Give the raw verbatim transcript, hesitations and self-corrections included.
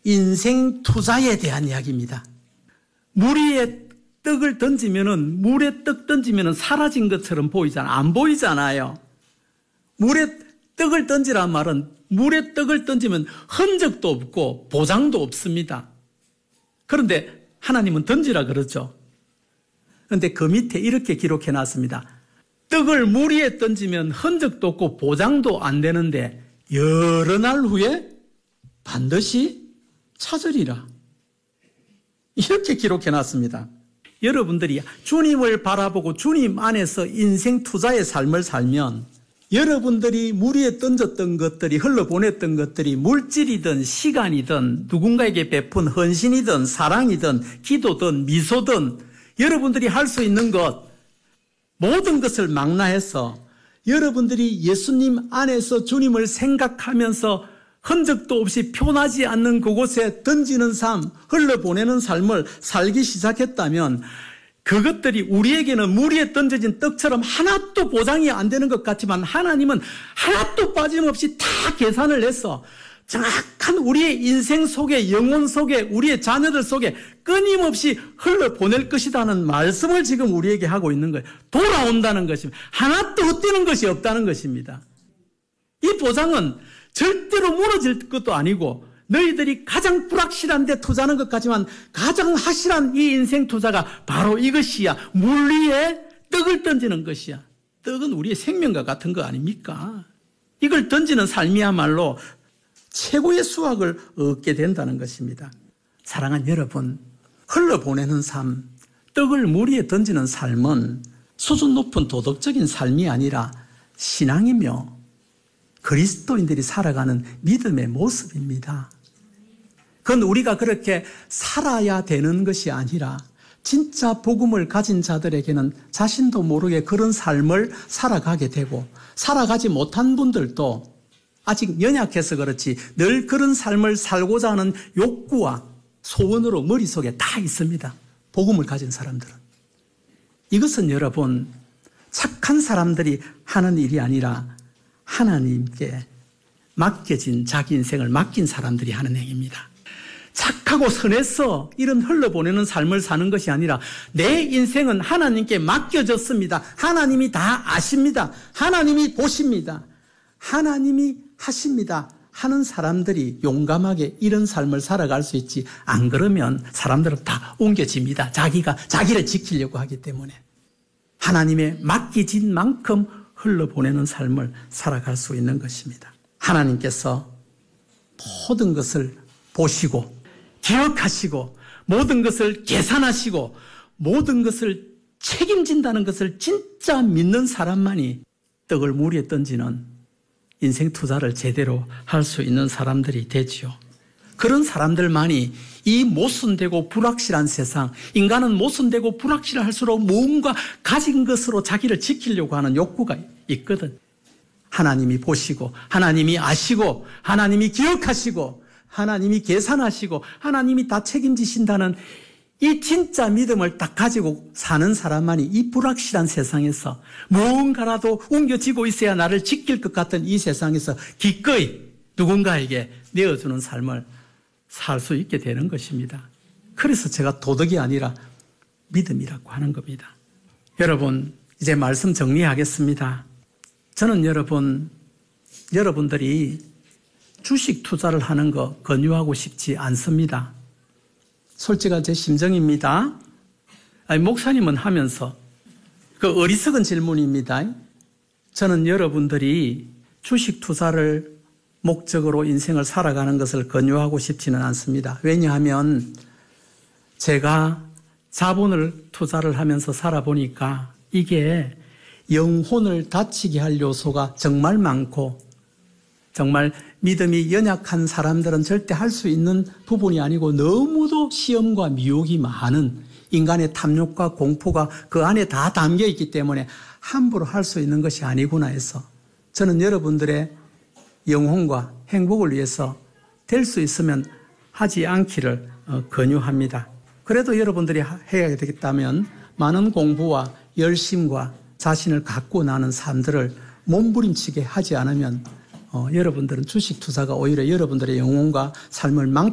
인생 투자에 대한 이야기입니다. 물 위에 떡을 던지면은, 물에 떡 던지면은 사라진 것처럼 보이잖아. 안 보이잖아요. 물에 떡을 던지란 말은 물에 떡을 던지면 흔적도 없고 보장도 없습니다. 그런데 하나님은 던지라 그러죠. 그런데 그 밑에 이렇게 기록해 놨습니다. 떡을 물 위에 던지면 흔적도 없고 보장도 안 되는데 여러 날 후에 반드시 찾으리라. 이렇게 기록해 놨습니다. 여러분들이 주님을 바라보고 주님 안에서 인생 투자의 삶을 살면 여러분들이 물 위에 던졌던 것들이, 흘러보냈던 것들이 물질이든 시간이든 누군가에게 베푼 헌신이든 사랑이든 기도든 미소든 여러분들이 할 수 있는 것, 모든 것을 망라해서 여러분들이 예수님 안에서 주님을 생각하면서 흔적도 없이 표나지 않는 그곳에 던지는 삶, 흘러보내는 삶을 살기 시작했다면 그것들이 우리에게는 물 위에 던져진 떡처럼 하나도 보장이 안 되는 것 같지만 하나님은 하나도 빠짐없이 다 계산을 해서 정확한 우리의 인생 속에, 영혼 속에, 우리의 자녀들 속에 끊임없이 흘러보낼 것이라는 말씀을 지금 우리에게 하고 있는 거예요. 돌아온다는 것입니다. 하나도 헛되는 것이 없다는 것입니다. 이 보장은 절대로 무너질 것도 아니고 너희들이 가장 불확실한 데 투자하는 것 같지만 가장 확실한 이 인생 투자가 바로 이것이야. 물 위에 떡을 던지는 것이야. 떡은 우리의 생명과 같은 거 아닙니까? 이걸 던지는 삶이야말로 최고의 수확을 얻게 된다는 것입니다. 사랑하는 여러분, 흘러보내는 삶, 떡을 물 위에 던지는 삶은 수준 높은 도덕적인 삶이 아니라 신앙이며 그리스도인들이 살아가는 믿음의 모습입니다. 그건 우리가 그렇게 살아야 되는 것이 아니라 진짜 복음을 가진 자들에게는 자신도 모르게 그런 삶을 살아가게 되고 살아가지 못한 분들도 아직 연약해서 그렇지 늘 그런 삶을 살고자 하는 욕구와 소원으로 머릿속에 다 있습니다. 복음을 가진 사람들은. 이것은 여러분 착한 사람들이 하는 일이 아니라 하나님께 맡겨진 자기 인생을 맡긴 사람들이 하는 행위입니다. 착하고 선해서 이런 흘러보내는 삶을 사는 것이 아니라 내 인생은 하나님께 맡겨졌습니다. 하나님이 다 아십니다. 하나님이 보십니다. 하나님이 하십니다 하는 사람들이 용감하게 이런 삶을 살아갈 수 있지, 안 그러면 사람들은 다 옮겨집니다. 자기가 자기를 지키려고 하기 때문에. 하나님의 맡기진 만큼 흘러보내는 삶을 살아갈 수 있는 것입니다. 하나님께서 모든 것을 보시고 기억하시고 모든 것을 계산하시고 모든 것을 책임진다는 것을 진짜 믿는 사람만이 떡을 물 위에 던지는 인생 투자를 제대로 할 수 있는 사람들이 되지요. 그런 사람들만이 이 모순되고 불확실한 세상, 인간은 모순되고 불확실할수록 뭔가 가진 것으로 자기를 지키려고 하는 욕구가 있거든. 하나님이 보시고 하나님이 아시고 하나님이 기억하시고 하나님이 계산하시고 하나님이 다 책임지신다는 이 진짜 믿음을 딱 가지고 사는 사람만이 이 불확실한 세상에서 무언가라도 옮겨지고 있어야 나를 지킬 것 같은 이 세상에서 기꺼이 누군가에게 내어주는 삶을 살 수 있게 되는 것입니다. 그래서 제가 도덕이 아니라 믿음이라고 하는 겁니다. 여러분, 이제 말씀 정리하겠습니다. 저는 여러분, 여러분들이 주식 투자를 하는 거 권유하고 싶지 않습니다. 솔직한 제 심정입니다. 아니, 목사님은 하면서 그 어리석은 질문입니다. 저는 여러분들이 주식 투자를 목적으로 인생을 살아가는 것을 권유하고 싶지는 않습니다. 왜냐하면 제가 자본을 투자를 하면서 살아보니까 이게 영혼을 다치게 할 요소가 정말 많고 정말 믿음이 연약한 사람들은 절대 할 수 있는 부분이 아니고 너무도 시험과 미혹이 많은 인간의 탐욕과 공포가 그 안에 다 담겨 있기 때문에 함부로 할 수 있는 것이 아니구나 해서 저는 여러분들의 영혼과 행복을 위해서 될 수 있으면 하지 않기를 권유합니다. 그래도 여러분들이 해야 되겠다면 많은 공부와 열심과 자신을 갖고 나는 삶들을 몸부림치게 하지 않으면 어, 여러분들은 주식 투자가 오히려 여러분들의 영혼과 삶을 망